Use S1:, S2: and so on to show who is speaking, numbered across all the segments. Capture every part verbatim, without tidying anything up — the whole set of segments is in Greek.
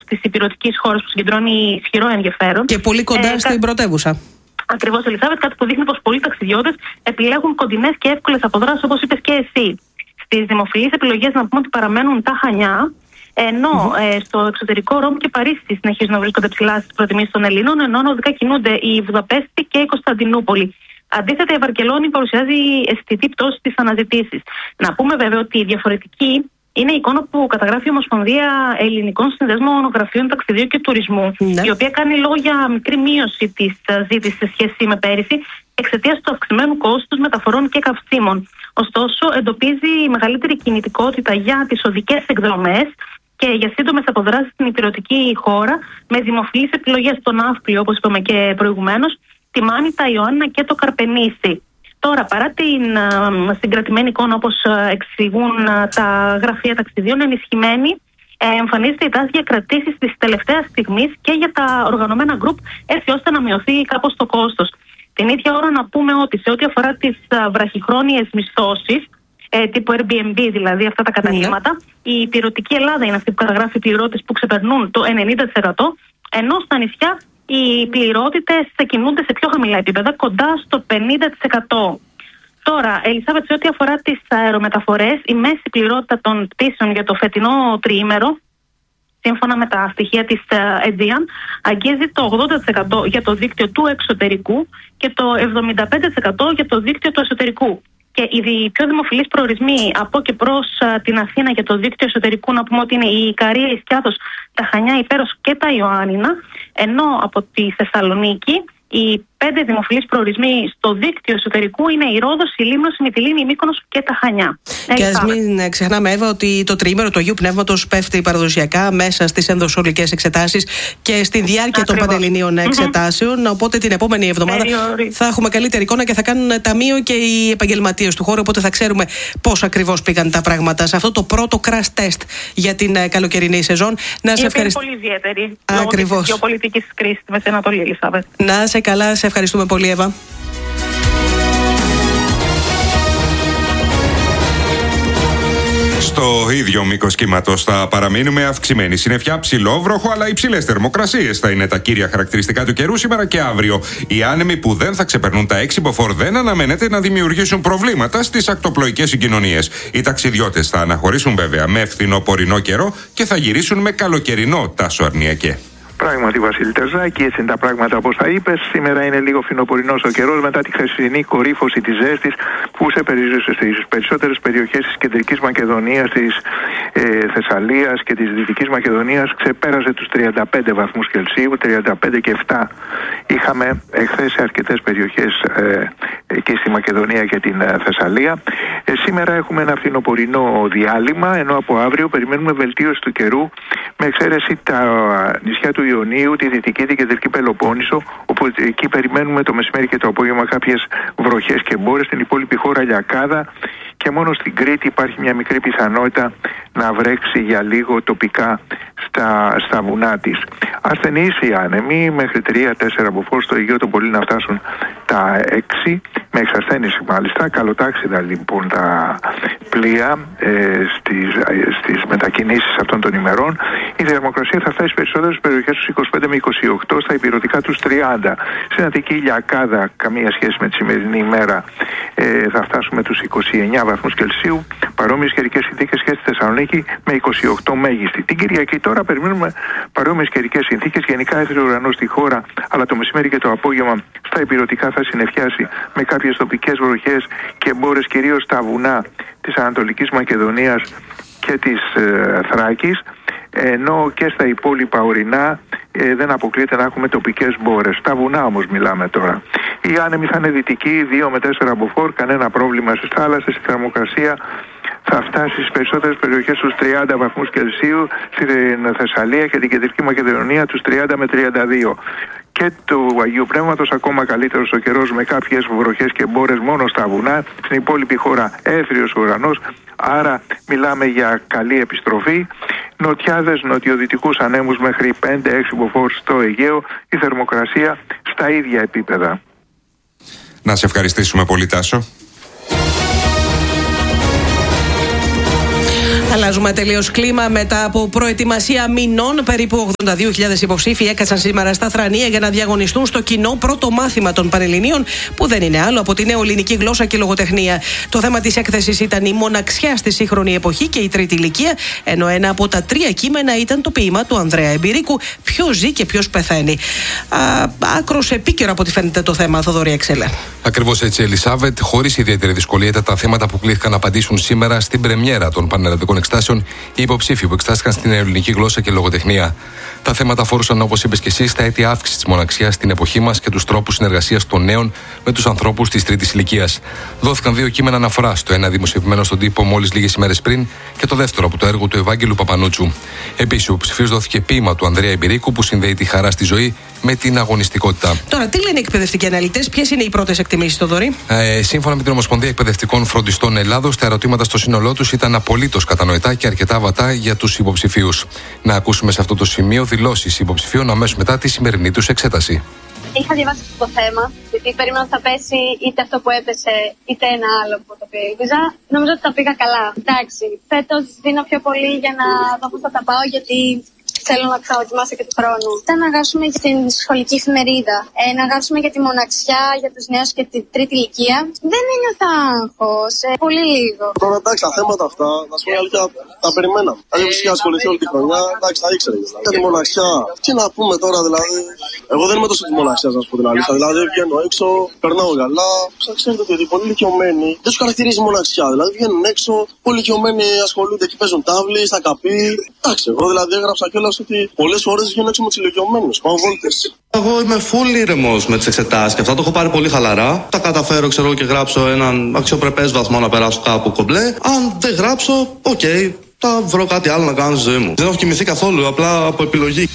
S1: της ηπειρωτικής χώρας που συγκεντρώνει ισχυρό ενδιαφέρον.
S2: Και πολύ κοντά ε, στην κα... πρωτεύουσα.
S1: Ακριβώς, Ελισάβετ, κάτι που δείχνει πως πολλοί ταξιδιώτες επιλέγουν κοντινές και εύκολες αποδράσεις, όπως είπες και εσύ. Στις δημοφιλείς επιλογές, να πούμε ότι παραμένουν τα Χανιά, ενώ mm-hmm. ε, στο εξωτερικό Ρώμη και Παρίσι συνεχίζουν να βρίσκονται ψηλά στις προτιμήσεις των Ελλήνων, ενώ ανωδικά κινούνται η Βουδαπέστη και η Κωνσταντινούπολη. Αντίθετα, η Βαρκελόνη παρουσιάζει αισθητή πτώση στις αναζητήσεις. Να πούμε βέβαια ότι η διαφορετική είναι η εικόνα που καταγράφει η Ομοσπονδία Ελληνικών Συνδέσμων Γραφείων Ταξιδίου και Τουρισμού, ναι. η οποία κάνει λόγο για μικρή μείωση της ζήτησης σε σχέση με πέρυσι, εξαιτίας του αυξημένου κόστους μεταφορών και καυσίμων. Ωστόσο, εντοπίζει μεγαλύτερη κινητικότητα για τις οδικές εκδρομές και για σύντομες αποδράσεις στην ηπειρωτική χώρα, με δημοφιλείς επιλογές στον Ναύπλιο, όπως είπαμε και προηγουμένως, τη Μάνητα, Ιωάννα και το Καρπενήσι. Τώρα, παρά την uh, συγκρατημένη εικόνα, όπως uh, εξηγούν uh, τα γραφεία ταξιδίων, ενισχυμένη ε, εμφανίζεται η τάση για κρατήσεις της τελευταίας στιγμής και για τα οργανωμένα γκρουπ, έτσι ώστε να μειωθεί κάπως το κόστος. Την ίδια ώρα να πούμε ότι σε ό,τι αφορά τις uh, βραχυχρόνιες μισθώσεις, ε, τύπου Airbnb δηλαδή, αυτά τα καταγγείλματα, mm. η υπηρετική Ελλάδα είναι αυτή που καταγράφει πληρώτες που ξεπερνούν το ενενήντα τοις εκατό, ενώ στα νησιά οι πληρότητες κινούνται σε πιο χαμηλά επίπεδα, κοντά στο πενήντα τοις εκατό. Τώρα, Ελισάβετ, σε ό,τι αφορά τις αερομεταφορές, η μέση πληρότητα των πτήσεων για το φετινό τριήμερο, σύμφωνα με τα στοιχεία της Aegean, αγγίζει το ογδόντα τοις εκατό για το δίκτυο του εξωτερικού και το εβδομήντα πέντε τοις εκατό για το δίκτυο του εσωτερικού. Και οι πιο δημοφιλείς προορισμοί από και προς uh, την Αθήνα για το δίκτυο εσωτερικού, να πούμε ότι είναι η Ικαρία, η Σκιάθος, τα Χανιά, η Πέρος και τα Ιωάννινα, ενώ από τη Θεσσαλονίκη οι πέντε δημοφιλείς προορισμοί στο δίκτυο εσωτερικού είναι η Ρόδος, η Λίμνος, η Μυτιλήνη, η Μύκονος και τα Χανιά.
S2: Και ας μην ξεχνάμε, Εύα, ότι το τριήμερο του Αγίου Πνεύματος πέφτει παραδοσιακά μέσα στις ενδοσολικές εξετάσεις και στη διάρκεια Ακριβώς. των πανελληνίων εξετάσεων. Mm-hmm. Οπότε την επόμενη εβδομάδα Περιορί. θα έχουμε καλύτερη εικόνα και θα κάνουν ταμείο και οι επαγγελματίες του χώρου. Οπότε θα ξέρουμε πώς ακριβώς πήγαν τα πράγματα σε αυτό το πρώτο crash test για την καλοκαιρινή σεζόν. Να σε ευχαριστώ.
S1: Είναι πολύ ιδιαίτερη. Ακριβώς. Λόγω της γεωπολιτικής κρίσης στη Μέση Ανατολή, Ελισάβετ.
S2: Να σε καλά, σε ευχαριστούμε πολύ, Εύα.
S3: Στο ίδιο μήκος κύματος θα παραμείνουμε. Αυξημένη συννεφιά, ψηλό βροχό, αλλά υψηλές θερμοκρασίες θα είναι τα κύρια χαρακτηριστικά του καιρού σήμερα και αύριο. Οι άνεμοι που δεν θα ξεπερνούν τα έξι μποφόρ δεν αναμένεται να δημιουργήσουν προβλήματα στις ακτοπλοϊκές συγκοινωνίες. Οι ταξιδιώτες θα αναχωρήσουν βέβαια με φθινοπορεινό καιρό και θα γυρίσουν με καλοκαιρινό τάσο αρνιακέ.
S4: Πράγματι, Βασίλη Τερζάκη, έτσι είναι τα πράγματα όπως τα είπες. Σήμερα είναι λίγο φθινοπορεινός ο καιρός μετά τη χθεσινή κορύφωση της ζέστης που σε στις περισσότερες περιοχές της Κεντρικής Μακεδονίας, της ε, Θεσσαλίας και της Δυτικής Μακεδονίας ξεπέρασε τους τριάντα πέντε βαθμούς Κελσίου, τριάντα πέντε και επτά. Είχαμε εχθές σε αρκετές περιοχές ε, εκεί στη Μακεδονία και την ε, Θεσσαλία. Ε, σήμερα έχουμε ένα φθινοπορεινό διάλειμμα, ενώ από αύριο περιμένουμε βελτίωση του καιρού με εξαίρεση τα νησιά του Ιωνίου, τη Δυτική, την Κεντρική Πελοπόννησο, όπου εκεί περιμένουμε το μεσημέρι και το απόγευμα κάποιες βροχές και μπόρες. Στην υπόλοιπη χώρα λιακάδα και μόνο στην Κρήτη υπάρχει μια μικρή πιθανότητα να βρέξει για λίγο τοπικά στα, στα βουνά της. Ασθενείς οι άνεμοι μέχρι τρία τέσσερα μποφόρ, στο Αιγαίο το πολύ να φτάσουν τα έξι, με εξασθένηση μάλιστα. Καλοτάξιδα λοιπόν τα πλοία ε, στις, ε, στις μετακινήσεις αυτών των ημερών. Η θερμοκρασία θα φτάσει στις περισσότερες περιοχές στους είκοσι πέντε με είκοσι οκτώ, στα ηπειρωτικά τους τριάντα. Στην Αττική λιακάδα, καμία σχέση με τη σημερινή ημέρα, ε, θα φτάσουμε τους είκοσι εννιά βαθμούς Κελσίου. Παρόμοιες καιρικές συνθήκες και στη Θεσσαλονίκη με είκοσι οκτώ μέγιστη. Την Κυριακή τώρα περιμένουμε παρόμοιες καιρικές συνθήκες. Γενικά έθριος ουρανός στη χώρα, αλλά το μεσημέρι και το απόγευμα στα ηπειρωτικά θα συννεφιάσει με κάποιες τοπικές βροχές και μπόρες κυρίως στα βουνά της Ανατολικής Μακεδονίας και της ε, Θράκης, ενώ και στα υπόλοιπα ορεινά ε, δεν αποκλείεται να έχουμε τοπικές μπόρες. Στα βουνά όμως μιλάμε τώρα. Οι άνεμοι θα είναι δυτικοί, δύο με τέσσερα μποφόρ, κανένα πρόβλημα στις θάλασσες. Η θερμοκρασία θα φτάσει στις περισσότερες περιοχές στους τριάντα βαθμούς Κελσίου, στην Θεσσαλία και την Κεντρική Μακεδονία τους τριάντα με τριάντα δύο. Και του Αγίου Πνεύματος ακόμα καλύτερος ο καιρός με κάποιες βροχές και μπόρες μόνο στα βουνά. Στην υπόλοιπη χώρα έθριος ουρανός, άρα μιλάμε για καλή επιστροφή. Νοτιάδες, νοτιοδυτικούς ανέμους μέχρι πέντε έξι μποφόρ στο Αιγαίο, η θερμοκρασία στα ίδια επίπεδα.
S3: Να σε ευχαριστήσουμε πολύ, Τάσο.
S2: Αλλάζουμε τελείως κλίμα. Μετά από προετοιμασία μηνών, περίπου ογδόντα δύο χιλιάδες υποψήφοι έκατσαν σήμερα στα Θρανία για να διαγωνιστούν στο κοινό πρώτο μάθημα των Πανελληνίων, που δεν είναι άλλο από τη νεοελληνική γλώσσα και λογοτεχνία. Το θέμα της έκθεσης ήταν η μοναξιά στη σύγχρονη εποχή και η τρίτη ηλικία, ενώ ένα από τα τρία κείμενα ήταν το ποίημα του Ανδρέα Εμπειρίκου, «Ποιος ζει και ποιος πεθαίνει». Άκρος επίκαιρο από ό,τι φαίνεται το θέμα, Θοδωρή Εξελέ.
S5: Ακριβώς έτσι, Ελισάβετ. Χωρίς ιδιαίτερη δυσκολία ήταν τα θέματα που κλήθηκαν να απαντήσουν σήμερα στην πρεμιέρα των πανελλαδικών εξετάσεων οι υποψήφοι που εξετάστηκαν στην ελληνική γλώσσα και λογοτεχνία. Τα θέματα αφορούσαν, όπως είπες και εσύ, τα αίτια αύξησης της μοναξιάς στην εποχή μας και τους τρόπους συνεργασίας των νέων με τους ανθρώπους της τρίτης ηλικίας. Δόθηκαν δύο κείμενα αναφοράς, το ένα δημοσιευμένο στον τύπο μόλις λίγες ημέρες πριν και το δεύτερο από το έργο του Ευάγγελου Παπανούτσου. Επίσης, ο υποψηφίος δόθηκε ποίημα του Ανδρέα Εμπειρίκου που συνδέει τη χαρά στη ζωή με την αγωνιστικότητα.
S2: Τώρα, τι λένε οι εκπαιδευτικοί αναλυτές, ποιες είναι οι πρώτες εκτιμήσεις, Θοδωρή?
S5: Ε, σύμφωνα με την Ομοσπονδία Εκπαιδευτικών Φροντιστών Ελλάδος, τα ερωτήματα στο σύνολό τους ήταν απολύτως κατανοητά και αρκετά βατά για τους υποψηφίους. Να ακούσουμε σε αυτό το σημείο δηλώσεις υποψηφίων αμέσως μετά τη σημερινή τους εξέταση.
S6: Είχα διαβάσει αυτό το θέμα, γιατί περίμενα ότι θα πέσει είτε αυτό που έπεσε, είτε ένα άλλο που το οποίο ήλπιζα. Νομίζω ότι τα πήγα καλά. Εντάξει, φέτος δίνω πιο πολύ για να δω πώς θα τα πάω, γιατί θέλω να ξαναδοκιμάσω και του χρόνου. Ήταν να γράψουμε για την σχολική εφημερίδα, ε, να γράψουμε για τη μοναξιά, για τους νέους και την τρίτη ηλικία. Δεν ένιωθα άγχος, ε, πολύ λίγο.
S7: Τώρα εντάξει, τα θέματα αυτά, να σου πω η αλήθεια, τα περιμέναμε. Δηλαδή, που είχε ασχοληθεί όλη τη χρονιά, εντάξει, τα ήξερε. Για τη μοναξιά, τι να πούμε τώρα, δηλαδή. Εγώ δεν είμαι τόσο τη μοναξιά, να σου πω την αλήθεια. Δηλαδή, βγαίνω έξω, περνάω καλά. Ξέρετε ότι οι πολύ ηλικιωμένοι δεν του χαρακτηρίζει μοναξιά. Δηλαδή, βγαίνουν έξω, πολύ ηλικιωμένοι ασχολούνται και παίζουν τάβλη, στα καπί. Εντάξει, εγώ δηλαδή έγραψα κιόλας ότι πολλές φορές βγαίνω έξω με τους ηλικιωμένους, πάω βόλτες.
S8: Εγώ είμαι full ήρεμος με τις εξετάσεις και αυτά το έχω πάρει πολύ χαλαρά. Τα καταφέρω, ξέρω, και γράψω έναν αξιοπρεπές βαθμό να περάσω κάπου κομπλέ. Αν δεν γράψω, οκ, okay, θα βρω κάτι άλλο να κάνω στη ζωή μου. Δεν έχω κοιμηθεί καθόλου, απλά από επιλογή.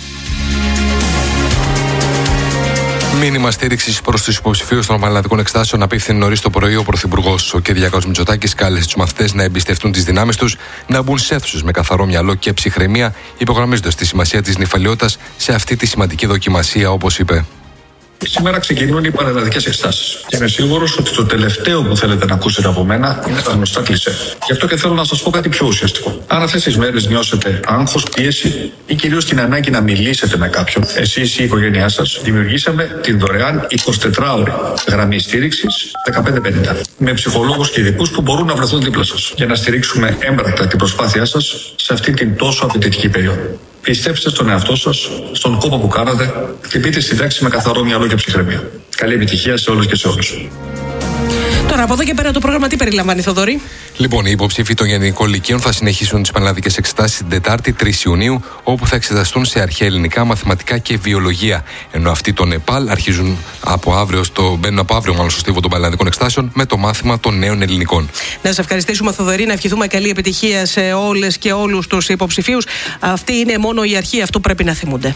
S5: Μήνυμα στήριξης προς τους υποψηφίους των πανελλαδικών εξετάσεων απίφθινε νωρίς το πρωί ο Πρωθυπουργός. Ο Κυριάκος Μητσοτάκης κάλεσε τους μαθητές να εμπιστευτούν τις δυνάμεις τους, να μπουν σε αίθουσες με καθαρό μυαλό και ψυχραιμία, υπογραμμίζοντας τη σημασία της νηφαλιότητας σε αυτή τη σημαντική δοκιμασία, όπως είπε.
S9: Σήμερα ξεκινούν οι πανελλαδικές εξετάσεις. Και είμαι σίγουρος ότι το τελευταίο που θέλετε να ακούσετε από μένα είναι τα γνωστά κλισέ. Γι' αυτό και θέλω να σας πω κάτι πιο ουσιαστικό. Αν αυτές τις μέρες νιώσετε άγχος, πίεση ή κυρίως την ανάγκη να μιλήσετε με κάποιον, εσείς ή η οικογένειά σας, δημιουργήσαμε την δωρεάν εικοσιτετράωρη γραμμή στήριξης δεκαπέντε πενήντα. Με ψυχολόγους και ειδικούς που μπορούν να βρεθούν δίπλα σας για να στηρίξουμε έμπρακτα την προσπάθειά σας σε αυτή την τόσο απαιτητική περίοδο. Πιστέψτε στον εαυτό σας, στον κόπο που κάνατε και μπείτε στη τάξη με καθαρό μυαλό και ψυχραιμία. Καλή επιτυχία σε όλους και σε όλους.
S2: Τώρα, από εδώ και πέρα, το πρόγραμμα τι περιλαμβάνει, Θοδωρή?
S5: Λοιπόν, οι υποψήφοι των γενικών λυκείων θα συνεχίσουν τις πανελλαδικές εξετάσεις την Τετάρτη, τρεις Ιουνίου, όπου θα εξεταστούν σε αρχαία ελληνικά, μαθηματικά και βιολογία. Ενώ αυτοί των ΕΠΑΛ αρχίζουν από αύριο, στο, μπαίνουν από αύριο μάλλον στο στίβο των πανελλαδικών εξετάσεων με το μάθημα των νέων ελληνικών.
S2: Να σας ευχαριστήσουμε, Θοδωρή, να ευχηθούμε καλή επιτυχία σε όλες και όλους τους υποψηφίους. Αυτή είναι μόνο η αρχή, αυτό πρέπει να θυμούνται.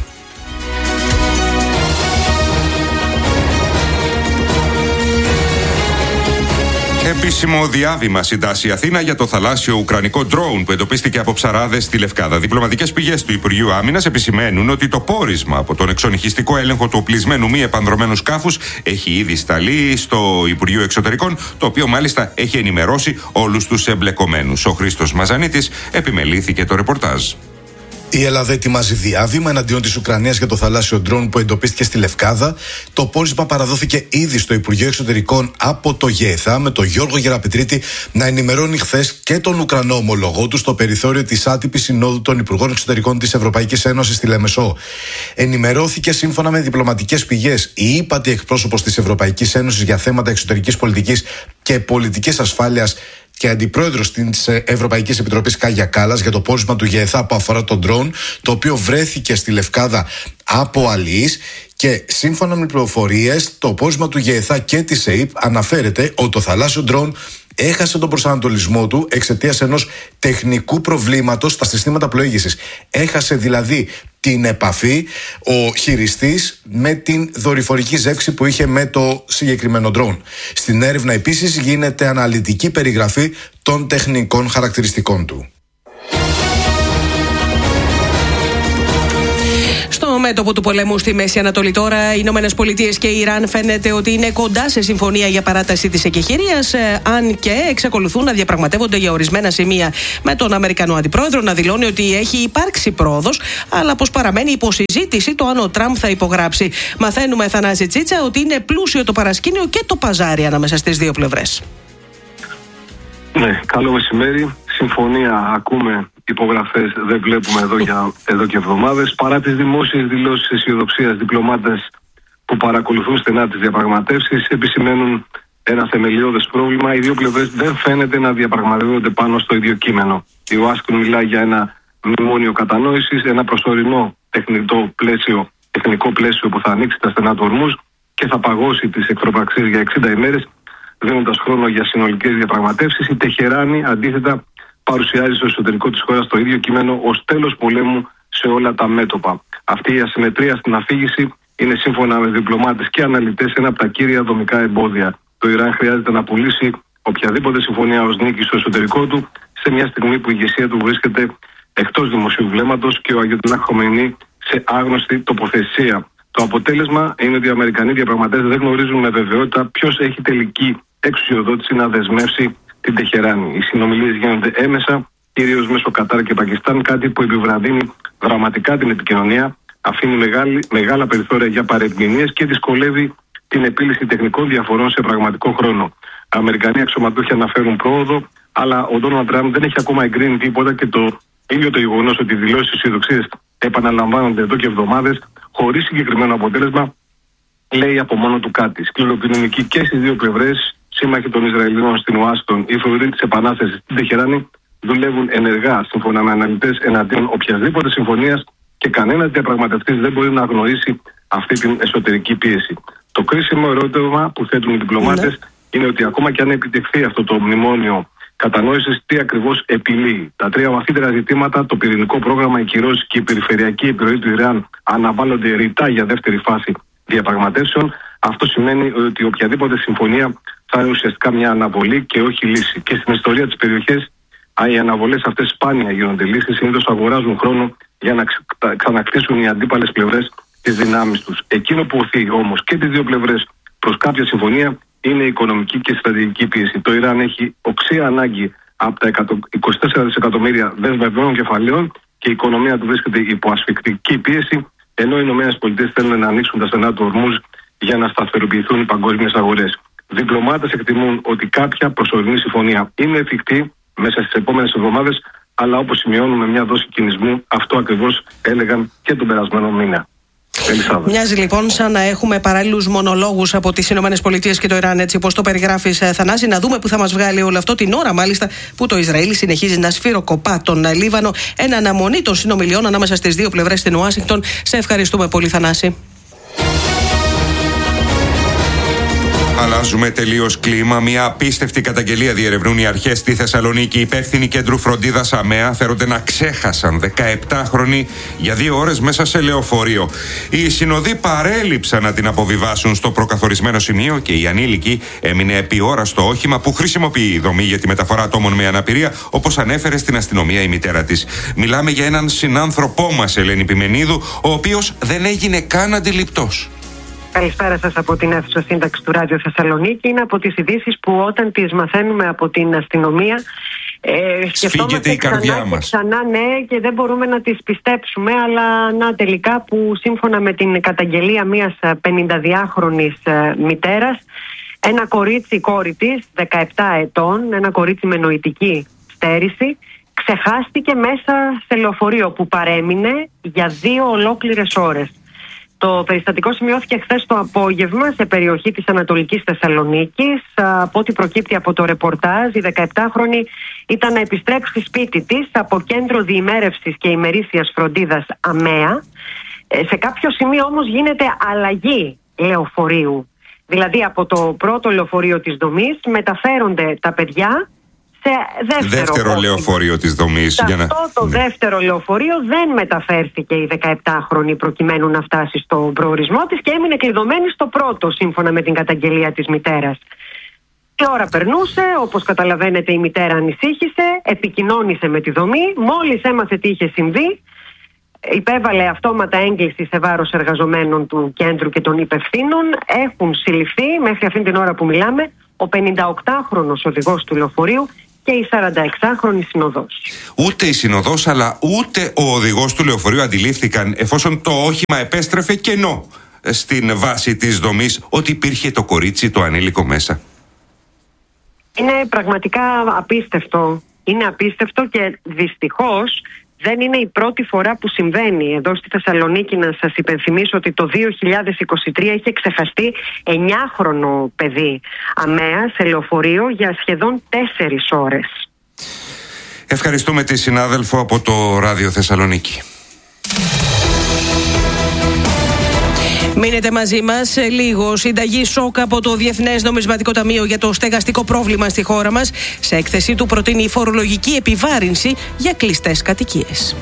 S3: Επίσημο διάβημα συντάσσει η Αθήνα για το θαλάσσιο ουκρανικό ντρόουν που εντοπίστηκε από ψαράδες στη Λευκάδα. Διπλωματικές πηγές του Υπουργείου Άμυνας επισημαίνουν ότι το πόρισμα από τον εξονυχιστικό έλεγχο του οπλισμένου μη επανδρομένου σκάφους έχει ήδη σταλεί στο Υπουργείο Εξωτερικών, το οποίο μάλιστα έχει ενημερώσει όλους τους εμπλεκομένους. Ο Χρήστος Μαζανίτης επιμελήθηκε το ρεπορτάζ.
S10: Η Ελλάδα ετοιμάζει διάβημα εναντίον της Ουκρανίας για το θαλάσσιο ντρόουν που εντοπίστηκε στη Λευκάδα. Το πόρισμα παραδόθηκε ήδη στο Υπουργείο Εξωτερικών από το ΓΕΘΑ, με τον Γιώργο Γεραπετρίτη να ενημερώνει χθες και τον Ουκρανό ομολογό του στο περιθώριο της άτυπης συνόδου των Υπουργών Εξωτερικών της Ευρωπαϊκής Ένωσης στη Λεμεσό. Ενημερώθηκε σύμφωνα με διπλωματικές πηγές η ύπατη εκπρόσωπος της Ευρωπαϊκής Ένωσης για θέματα εξωτερικής πολιτικής και πολιτικής ασφάλειας και αντιπρόεδρος της Ευρωπαϊκής Επιτροπής Κάγια Κάλλας για το πόρισμα του ΓΕΘΑ που αφορά τον ντρόουν, το οποίο βρέθηκε στη Λευκάδα από αλλοίς. Και σύμφωνα με πληροφορίες, το πόρισμα του ΓΕΘΑ και της ΕΕΠ αναφέρεται ότι το θαλάσσιο ντρόουν έχασε τον προσανατολισμό του εξαιτίας ενός τεχνικού προβλήματος στα συστήματα πλοήγησης. Έχασε δηλαδή την επαφή ο χειριστής με την δορυφορική ζεύξη που είχε με το συγκεκριμένο ντρόουν. Στην έρευνα επίσης γίνεται αναλυτική περιγραφή των τεχνικών χαρακτηριστικών του.
S2: Στο Στο μέτωπο του πολέμου στη Μέση Ανατολή τώρα, οι Ηνωμένες Πολιτείες και η Ιράν φαίνεται ότι είναι κοντά σε συμφωνία για παράταση της εκεχηρίας, αν και εξακολουθούν να διαπραγματεύονται για ορισμένα σημεία, με τον Αμερικανό Αντιπρόεδρο να δηλώνει ότι έχει υπάρξει πρόοδος, αλλά πως παραμένει υποσυζήτηση το αν ο Τραμπ θα υπογράψει. Μαθαίνουμε, Θανάση Τσίτσα, ότι είναι πλούσιο το παρασκήνιο και το παζάρι ανάμεσα στις δύο πλευρές.
S11: Ναι, καλό μεσημέρι. Συμφωνία ακούμε, υπογραφές δεν βλέπουμε εδώ, για, εδώ και εβδομάδες. Παρά τις δημόσιες δηλώσεις αισιοδοξίας, διπλωμάτες που παρακολουθούν στενά τις διαπραγματεύσεις επισημαίνουν ένα θεμελιώδες πρόβλημα. Οι δύο πλευρές δεν φαίνεται να διαπραγματεύονται πάνω στο ίδιο κείμενο. Η Ουάσιγκτον μιλάει για ένα μνημόνιο κατανόησης, ένα προσωρινό τεχνικό πλαίσιο, τεχνικό πλαίσιο που θα ανοίξει τα στενά του Ορμούζ και θα παγώσει τις εχθροπραξίες για εξήντα ημέρες, δίνοντας χρόνο για συνολικές διαπραγματεύσεις. Η Τεχεράνη αντίθετα παρουσιάζει στο εσωτερικό της χώρας το ίδιο κείμενο ως τέλος πολέμου σε όλα τα μέτωπα. Αυτή η ασυμμετρία στην αφήγηση είναι, σύμφωνα με διπλωμάτες και αναλυτές, ένα από τα κύρια δομικά εμπόδια. Το Ιράν χρειάζεται να πουλήσει οποιαδήποτε συμφωνία ως νίκη στο εσωτερικό του, σε μια στιγμή που η ηγεσία του βρίσκεται εκτός δημοσίου βλέμματος και ο Αγιατολάχ Χομεϊνί σε άγνωστη τοποθεσία. Το αποτέλεσμα είναι ότι οι Αμερικανοί διαπραγματεύσεις δεν γνωρίζουν με βεβαιότητα ποιος έχει τελική εξουσιοδότηση να δεσμεύσει την Τεχεράνη. Οι συνομιλίες γίνονται έμεσα, κυρίως μέσω Κατάρ και Πακιστάν, κάτι που επιβραδύνει δραματικά την επικοινωνία, αφήνει μεγάλη, μεγάλα περιθώρια για παρερμηνίες και δυσκολεύει την επίλυση τεχνικών διαφορών σε πραγματικό χρόνο. Οι Αμερικανοί αξιωματούχοι αναφέρουν πρόοδο, αλλά ο Ντόναλντ Τραμπ δεν έχει ακόμα εγκρίνει τίποτα και το ίδιο το γεγονός ότι οι δηλώσεις αισιοδοξίας επαναλαμβάνονται εδώ και εβδομάδες χωρίς συγκεκριμένο αποτέλεσμα λέει από μόνο του κάτι. Σκληροπυρηνικοί και στις δύο πλευρές, σύμμαχοι των Ισραηλινών στην Ουάσιγκτον, οι φρουροί της Επανάστασης στην Τεχεράνη, δουλεύουν ενεργά σύμφωνα με αναλυτές εναντίον οποιασδήποτε συμφωνίας και κανένας διαπραγματευτής δεν μπορεί να αγνοήσει αυτή την εσωτερική πίεση. Το κρίσιμο ερώτημα που θέτουν οι διπλωμάτες ναι. είναι ότι ακόμα και αν επιτευχθεί αυτό το μνημόνιο κατανόησης, τι ακριβώς επιλύει. Τα τρία βαθύτερα ζητήματα, το πυρηνικό πρόγραμμα, οι κυρώσεις και η περιφερειακή επιρροή του Ιράν, αναβάλλονται ρητά για δεύτερη φάση διαπραγματεύσεων. Αυτό σημαίνει ότι οποιαδήποτε συμφωνία θα είναι ουσιαστικά μια αναβολή και όχι λύση. Και στην ιστορία της περιοχής, οι αναβολές αυτές σπάνια γίνονται λύσεις, συνήθως αγοράζουν χρόνο για να ξανακτήσουν οι αντίπαλες πλευρές τις δυνάμεις τους. Εκείνο που οθεί όμως και τις δύο πλευρές προς κάποια συμφωνία είναι η οικονομική και στρατηγική πίεση. Το Ιράν έχει οξία ανάγκη από τα είκοσι τέσσερα δισεκατομμύρια δεσμευμένων κεφαλαίων και η οικονομία του βρίσκεται υπό ασφυκτική πίεση, ενώ οι Ηνωμένες Πολιτείες θέλουν να ανοίξουν τα στενά του Ορμούζ για να σταθεροποιηθούν οι παγκόσμιες αγορές. Διπλωμάτες εκτιμούν ότι κάποια προσωρινή συμφωνία είναι εφικτή μέσα στις επόμενες εβδομάδες, αλλά όπως σημειώνουμε μια δόση κινησμού, αυτό ακριβώς έλεγαν και τον περασμένο μήνα.
S2: Μοιάζει λοιπόν σαν να έχουμε παράλληλους μονολόγους από τις Ηνωμένες Πολιτείες και το Ιράν, έτσι όπως το περιγράφεις, Θανάση. Να δούμε που θα μας βγάλει όλο αυτό την ώρα, μάλιστα, που το Ισραήλ συνεχίζει να σφυροκοπά τον Λίβανο, εν αναμονή των συνομιλιών ανάμεσα στις δύο πλευρές στην Ουάσιγκτον. Σε ευχαριστούμε πολύ, Θανάση.
S3: Αλλάζουμε τελείως κλίμα. Μια απίστευτη καταγγελία διερευνούν οι αρχές στη Θεσσαλονίκη. Οι υπεύθυνοι κέντρου φροντίδας ΑΜΕΑ φέρονται να ξέχασαν δεκαεπτάχρονη για δύο ώρες μέσα σε λεωφορείο. Οι συνοδοί παρέλειψαν να την αποβιβάσουν στο προκαθορισμένο σημείο και η ανήλικη έμεινε επί ώρα στο όχημα που χρησιμοποιεί η δομή για τη μεταφορά ατόμων με αναπηρία, όπως ανέφερε στην αστυνομία η μητέρα της. Μιλάμε για έναν συνάνθρωπό μας, Ελένη Πιμενίδου, ο οποίος δεν έγινε καν αντιληπτός.
S12: Καλησπέρα σας από την αίθουσα σύνταξη του Ράδιο Θεσσαλονίκη. Είναι από τις ειδήσεις που όταν τις μαθαίνουμε από την αστυνομία ε,
S3: σφίγγεται η καρδιά
S12: ξανά
S3: μας.
S12: Και ξανά ναι, και δεν μπορούμε να τις πιστέψουμε, αλλά να τελικά που σύμφωνα με την καταγγελία μιας πενηνταδυάχρονης μητέρας, ένα κορίτσι, κόρη της, δεκαεπτά ετών, ένα κορίτσι με νοητική στέρηση, ξεχάστηκε μέσα σε λεωφορείο που παρέμεινε για δύο ολόκληρες ώρες. Το περιστατικό σημειώθηκε χθες το απόγευμα σε περιοχή της Ανατολικής Θεσσαλονίκης. Από ό,τι προκύπτει από το ρεπορτάζ, η δεκαεπτάχρονη ήταν να επιστρέψει σπίτι της από κέντρο διημέρευσης και ημερήσιας φροντίδας ΑΜΕΑ. Σε κάποιο σημείο όμως γίνεται αλλαγή λεωφορείου. Δηλαδή από το πρώτο λεωφορείο της δομής μεταφέρονται τα παιδιά σε δεύτερο,
S3: δεύτερο λεωφορείο της δομής.
S12: Σε
S3: για να...
S12: αυτό το ναι. δεύτερο λεωφορείο δεν μεταφέρθηκε η δεκαεπτάχρονη προκειμένου να φτάσει στον προορισμό της και έμεινε κλειδωμένη στο πρώτο, σύμφωνα με την καταγγελία της μητέρας. Η ώρα περνούσε, όπως καταλαβαίνετε η μητέρα ανησύχησε, επικοινώνησε με τη δομή, μόλις έμαθε τι είχε συμβεί, υπέβαλε αυτόματα έγκληση σε βάρος εργαζομένων του κέντρου και των υπευθύνων. Έχουν συλληφθεί μέχρι αυτήν την ώρα που μιλάμε ο πενηνταοκτάχρονος οδηγός του λεωφορείου και η σαρανταεξάχρονη συνοδός.
S3: Ούτε η συνοδός αλλά ούτε ο οδηγός του λεωφορείου αντιλήφθηκαν, εφόσον το όχημα επέστρεφε κενό στην βάση της δομής, ότι υπήρχε το κορίτσι το ανήλικο μέσα.
S12: Είναι πραγματικά απίστευτο. Είναι απίστευτο και δυστυχώς δεν είναι η πρώτη φορά που συμβαίνει. Εδώ στη Θεσσαλονίκη, να σας υπενθυμίσω ότι το δύο χιλιάδες είκοσι τρία είχε ξεχαστεί εννιάχρονο παιδί αμαία σε λεωφορείο για σχεδόν τέσσερις ώρες.
S3: Ευχαριστούμε τη συνάδελφο από το Ράδιο Θεσσαλονίκη.
S2: Μείνετε μαζί μας. Λίγο συνταγή σοκ από το Διεθνές Νομισματικό Ταμείο για το στεγαστικό πρόβλημα στη χώρα μας. Σε έκθεσή του προτείνει φορολογική επιβάρυνση για κλειστές κατοικίες.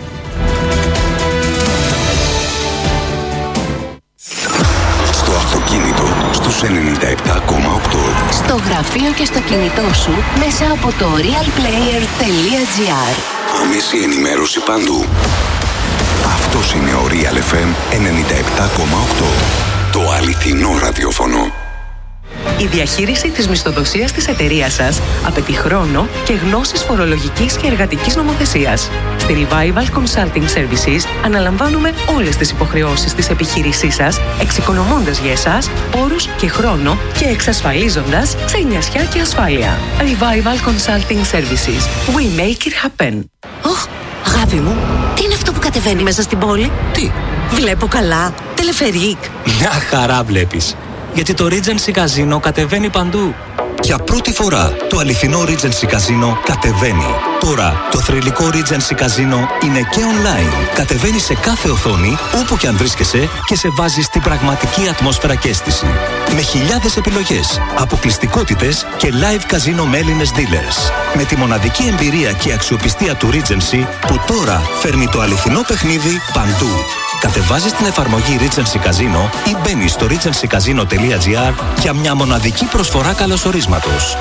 S13: Στο αυτοκίνητο στους ενενήντα επτά κόμμα οκτώ.
S14: Στο γραφείο και στο κινητό σου μέσα από το realplayer.gr.
S13: Άμεση ενημέρωση παντού. Αυτός είναι ο Real εφ εμ ενενήντα επτά κόμμα οκτώ. Το αληθινό ραδιόφωνο.
S15: Η διαχείριση της μισθοδοσίας της εταιρείας σας απαιτεί χρόνο και γνώσεις φορολογικής και εργατικής νομοθεσίας. Στη Revival Consulting Services αναλαμβάνουμε όλες τις υποχρεώσεις της επιχείρησής σας, εξοικονομώντας για εσάς πόρους και χρόνο και εξασφαλίζοντας ξενιασιά και ασφάλεια. Revival Consulting Services. We make it happen.
S14: Oh, αγάπη μου, τι είναι αυτό που κατεβαίνει μέσα στην πόλη?
S16: Τι?
S14: Βλέπω καλά. Τελεφερίκ.
S16: Μια χαρά βλέπεις. Γιατί το Regency Casino κατεβαίνει παντού.
S13: Για πρώτη φορά το αληθινό Regency Casino κατεβαίνει. Τώρα το θρυλικό Regency Casino είναι και online. Κατεβαίνει σε κάθε οθόνη, όπου και αν βρίσκεσαι, και σε βάζει στην πραγματική ατμόσφαιρα και αίσθηση. Με χιλιάδες επιλογές, αποκλειστικότητες και live casino με Έλληνες dealers. Με τη μοναδική εμπειρία και αξιοπιστία του Regency, που τώρα φέρνει το αληθινό παιχνίδι παντού. Κατεβάζεις την εφαρμογή Regency Casino ή μπαίνεις στο regency casino τελεία gr για μια μοναδική προσφορά καλωσορίσματος.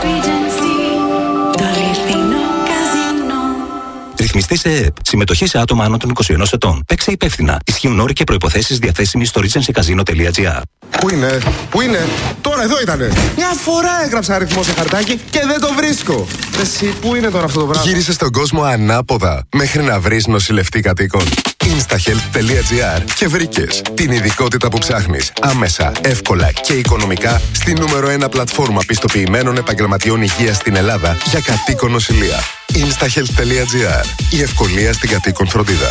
S13: Ρυθμιστή σε ΕΕΠ. Συμμετοχή σε άτομα άνω των είκοσι ενός ετών. Παίξε υπεύθυνα. Ισχύουν όροι και προϋποθέσεις διαθέσιμοι στο regency casino τελεία gr.
S17: Πού είναι, πού είναι, τώρα εδώ ήτανε. Μια φορά έγραψα αριθμό σε χαρτάκι και δεν το βρίσκω. Εσύ, πού είναι τώρα αυτό το πράγμα?
S18: Γύρισε στον κόσμο ανάποδα μέχρι να βρεις νοσηλευτή κατοίκων. instahealth τελεία gr και βρήκες την ειδικότητα που ψάχνεις άμεσα, εύκολα και οικονομικά στη νούμερο ένα πλατφόρμα πιστοποιημένων επαγγελματιών υγείας στην Ελλάδα για κατοίκον νοσηλεία. instahealth τελεία gr. Η ευκολία στην κατοίκον φροντίδα.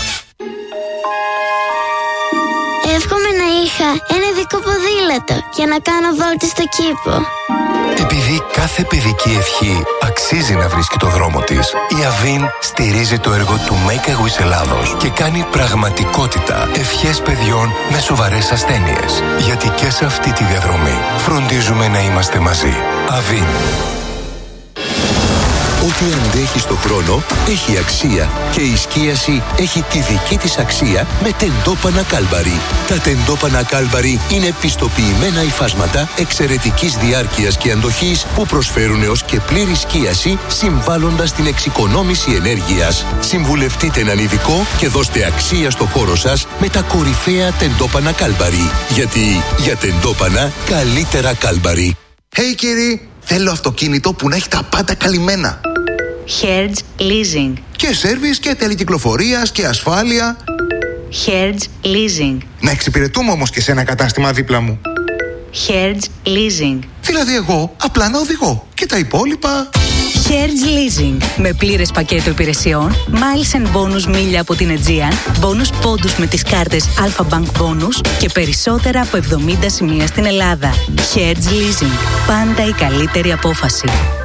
S19: Εύχομαι να είχα ένα ειδικό ποδήλατο για να κάνω βόλτες στο κήπο.
S13: Επειδή κάθε παιδική ευχή αξίζει να βρίσκει το δρόμο της, η Avin στηρίζει το έργο του Make a Wish Ελλάδος και κάνει πραγματικότητα ευχές παιδιών με σοβαρές ασθένειες. Γιατί και σε αυτή τη διαδρομή φροντίζουμε να είμαστε μαζί. Avin. Ό,τι αντέχει στον χρόνο έχει αξία και η σκίαση έχει τη δική της αξία με τεντόπανα Κάλμπαρι. Τα τεντόπανα Κάλμπαρι είναι πιστοποιημένα υφάσματα εξαιρετικής διάρκειας και αντοχής που προσφέρουν έως και πλήρη σκίαση, συμβάλλοντας στην εξοικονόμηση ενέργειας. Συμβουλευτείτε έναν ειδικό και δώστε αξία στο χώρο σας με τα κορυφαία τεντόπανα Κάλμπαρι. Γιατί για τεντόπανα καλύτερα Κάλμπαρι.
S20: Hey κύριοι, θέλω αυτοκίνητο που να έχει τα πάντα καλυμμένα.
S21: Hertz Leasing.
S20: Και σέρβις και τελεκυκλοφορίας και ασφάλεια.
S21: Hertz Leasing.
S20: Να εξυπηρετούμε όμως και σε ένα κατάστημα δίπλα μου.
S21: Hertz Leasing.
S20: Δηλαδή εγώ απλά να οδηγώ και τα υπόλοιπα.
S21: Hertz Leasing. Με πλήρες πακέτο υπηρεσιών, miles and bonus μίλια από την Aegean, bonus πόντους με τις κάρτες Alpha Bank Bonus και περισσότερα από εβδομήντα σημεία στην Ελλάδα. Hertz Leasing. Πάντα η καλύτερη απόφαση.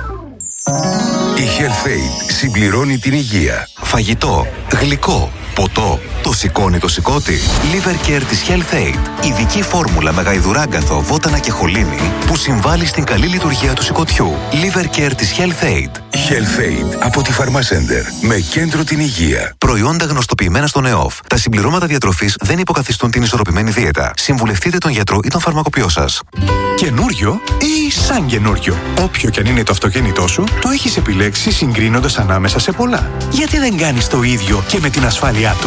S13: Η HealthAid συμπληρώνει την υγεία. Φαγητό, γλυκό, ποτό. Το σηκώνει το σηκώτη. Liver Care της HealthAid. Ειδική φόρμουλα με γαϊδουράγκαθο, βότανα και χολίνη που συμβάλλει στην καλή λειτουργία του σηκωτιού. Liver Care της HealthAid. HealthAid από τη Pharmacenter. Με κέντρο την υγεία. Προϊόντα γνωστοποιημένα στον ΕΟΦ. Τα συμπληρώματα διατροφής δεν υποκαθιστούν την ισορροπημένη δίαιτα. Συμβουλευτείτε τον γιατρό ή τον φαρμακοποιό σας.
S22: Καινούριο ή σαν καινούριο. Όποιο και αν είναι το αυτοκίνητό σου, το έχεις επιλέξει συγκρίνοντας ανάμεσα σε πολλά. Γιατί δεν κάνεις το ίδιο και με την ασφάλειά του?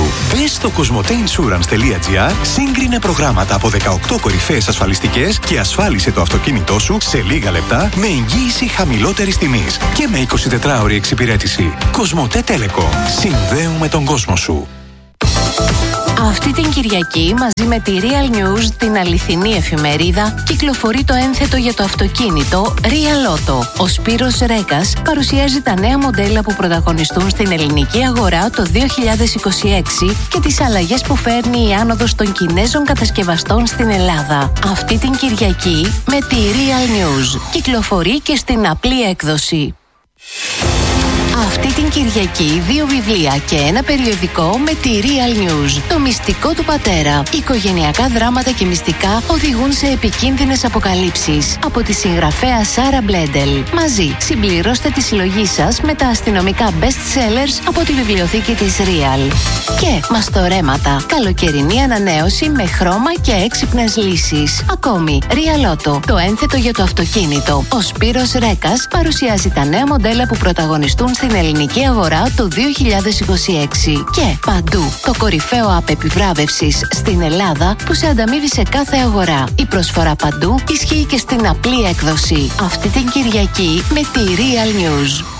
S22: Μπες στο κοσμοτέινσουρανς.gr, σύγκρινε προγράμματα από δεκαοκτώ κορυφαίες ασφαλιστικές και ασφάλισε το αυτοκίνητό σου σε λίγα λεπτά με εγγύηση χαμηλότερης τιμής και με εικοσιτετράωρη εξυπηρέτηση. Κοσμοτέ Telecom. Συνδέουμε τον κόσμο σου.
S21: Αυτή την Κυριακή, μαζί με τη Real News, την αληθινή εφημερίδα, κυκλοφορεί το ένθετο για το αυτοκίνητο Real Auto. Ο Σπύρος Ρέκας παρουσιάζει τα νέα μοντέλα που πρωταγωνιστούν στην ελληνική αγορά το δύο χιλιάδες είκοσι έξι και τις αλλαγές που φέρνει η άνοδος των Κινέζων κατασκευαστών στην Ελλάδα. Αυτή την Κυριακή με τη Real News. Κυκλοφορεί και στην απλή έκδοση. Αυτή την Κυριακή δύο βιβλία και ένα περιοδικό με τη Real News. Το μυστικό του πατέρα. Οικογενειακά δράματα και μυστικά οδηγούν σε επικίνδυνες αποκαλύψεις. Από τη συγγραφέα Σάρα Μπλέντελ. Μαζί συμπληρώστε τη συλλογή σας με τα αστυνομικά best sellers από τη βιβλιοθήκη της Real. Και μαστορέματα. Καλοκαιρινή ανανέωση με χρώμα και έξυπνες λύσεις. Ακόμη, Real Auto. Το ένθετο για το αυτοκίνητο. Ο Σπύρος Ρέκας παρουσιάζει τα νέα μοντέλα που πρωταγωνιστούν στην ελληνική αγορά το δύο χιλιάδες είκοσι έξι. Και παντού το κορυφαίο app επιβράβευσης στην Ελλάδα που σε ανταμείβει σε κάθε αγορά. Η προσφορά παντού ισχύει και στην απλή έκδοση. Αυτή την Κυριακή με τη Real News.